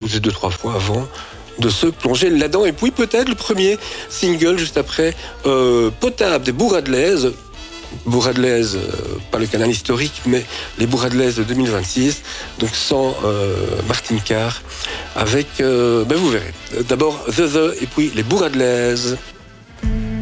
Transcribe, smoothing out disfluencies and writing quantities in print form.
écouter 2-3 fois avant de se plonger là-dedans. Et puis peut-être le premier single juste après, Potable des Bourradelaise. Bourradelaise, pas le canal historique, mais les Bourradelaise de 2026, donc sans Martin Carr, avec, vous verrez. D'abord The et puis les Bourradelaise.